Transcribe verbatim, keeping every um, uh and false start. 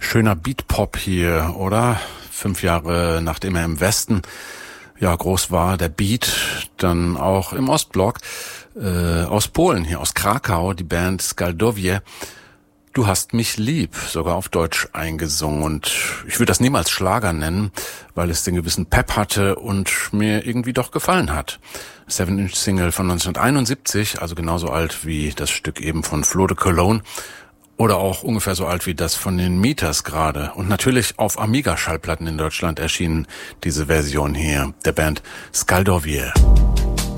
schöner Beatpop hier, oder? Fünf Jahre nachdem er im Westen ja groß war, der Beat, dann auch im Ostblock, äh, aus Polen, hier aus Krakau, die Band Skaldowie. Du hast mich lieb, sogar auf Deutsch eingesungen, und ich würde das niemals Schlager nennen, weil es den gewissen Pep hatte und mir irgendwie doch gefallen hat. Seven-Inch-Single von neunzehnhunderteinundsiebzig, also genauso alt wie das Stück eben von Flo de Cologne oder auch ungefähr so alt wie das von den Meters gerade. Und natürlich auf Amiga-Schallplatten in Deutschland erschienen diese Version hier, der Band Skaldowie.